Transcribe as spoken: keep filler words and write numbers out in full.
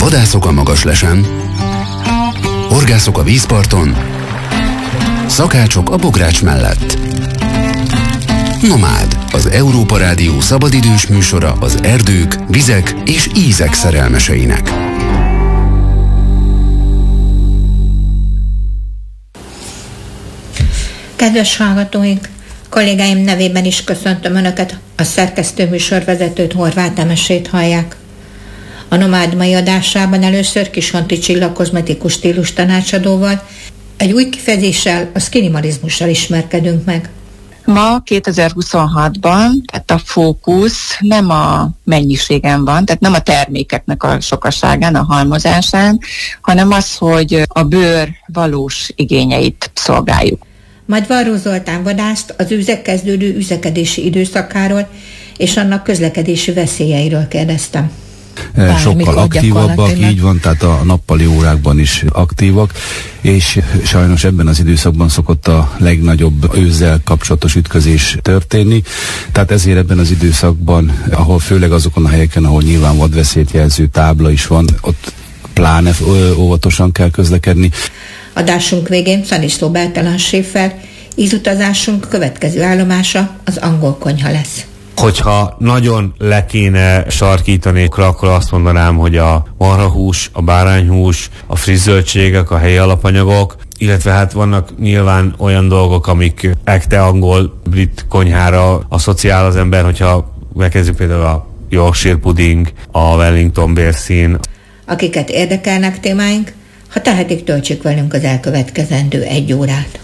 Vadászok a Magaslesen, horgászok a vízparton, szakácsok a bogrács mellett. Nomád, az Európa Rádió szabadidős műsora az erdők, vizek és ízek szerelmeseinek. Kedves hallgatóink, kollégáim nevében is köszöntöm Önöket, a szerkesztő műsorvezetőt, Horváth Emesét hallják. A Nomád mai adásában először Kishonti Csilla kozmetikus stílus tanácsadóval, egy új kifejezéssel, a skinimalizmussal ismerkedünk meg. Ma kétezer-huszonhatban, tehát a fókusz nem a mennyiségen van, tehát nem a termékeknek a sokaságán, a halmozásán, hanem az, hogy a bőr valós igényeit szolgáljuk. Majd Varró Zoltán vadászt az őzek kezdődő üzekedési időszakáról és annak közlekedési veszélyeiről kérdeztem. Sokkal aktívabbak, így van, tehát a nappali órákban is aktívak, és sajnos ebben az időszakban szokott a legnagyobb őzzel kapcsolatos ütközés történni, tehát ezért ebben az időszakban, ahol főleg azokon a helyeken, ahol nyilván vadveszélyt jelző tábla is van, ott pláne óvatosan kell közlekedni. Adásunk végén Szaniszló Bertalan séffel, ízutazásunk következő állomása az angol konyha lesz. Hogyha nagyon le kéne sarkítani, akkor azt mondanám, hogy a marhahús, a bárányhús, a friss zöldségek, a helyi alapanyagok, illetve hát vannak nyilván olyan dolgok, amik ekte angol, brit konyhára asszociál az ember, hogyha megkezdjük például a Yorkshire pudding, a Wellington bérszín. Akiket érdekelnek témáink, ha tehetik, töltsük velünk az elkövetkezendő egy órát.